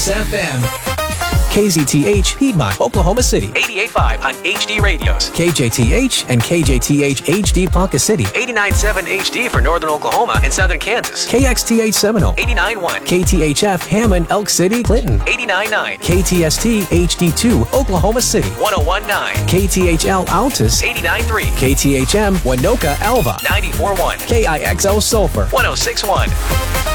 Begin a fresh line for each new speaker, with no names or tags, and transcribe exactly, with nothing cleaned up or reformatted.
Kiss F M.
K Z T H, Piedmont, Oklahoma City.
eighty-eight point five on H D Radios.
K J T H and K J T H H D Ponca City.
eighty-nine point seven H D for Northern Oklahoma and Southern Kansas.
K X T H Seminole.
eighty-nine point one.
K T H F Hammond, Elk City, Clinton.
eighty-nine point nine.
K T S T H D two, Oklahoma City.
one oh one point nine.
K T H L Altus.
eighty-nine point three.
K T H M Winoka Alva.
ninety-four point one.
K I X L Sulphur.
one oh six point one.